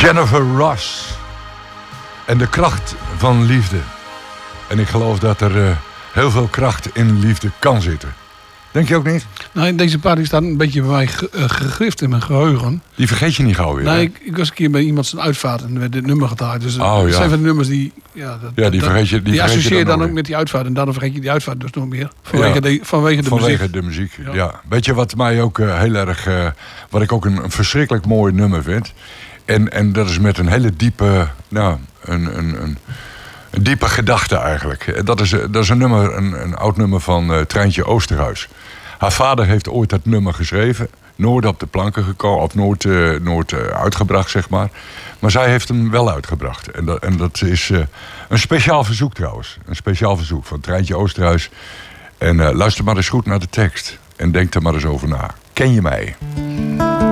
Jennifer Ross. En de kracht van liefde. En ik geloof dat er heel veel kracht in liefde kan zitten. Denk je ook niet? Nou, deze paar die staan een beetje bij mij gegrift in mijn geheugen. Die vergeet je niet gauw weer. Nee, ik was een keer bij iemand zijn uitvaart en er werd dit nummer gedraaid. Dus ja. dat zijn van de nummers die... die vergeet je. Die associeer je dan ook weer met die uitvaart. En daardoor vergeet je die uitvaart dus nog meer. Vanwege de muziek. Ja. Weet je wat mij ook heel erg... wat ik ook een verschrikkelijk mooi nummer vind? En dat is met een hele diepe... een diepe gedachte eigenlijk. Dat is een nummer, een oud nummer van Treintje Oosterhuis. Haar vader heeft ooit dat nummer geschreven. Nooit op de planken gekomen, of nooit uitgebracht, zeg maar. Maar zij heeft hem wel uitgebracht. En dat is een speciaal verzoek trouwens. Een speciaal verzoek van Treintje Oosterhuis. En luister maar eens goed naar de tekst. En denk er maar eens over na. Ken je mij?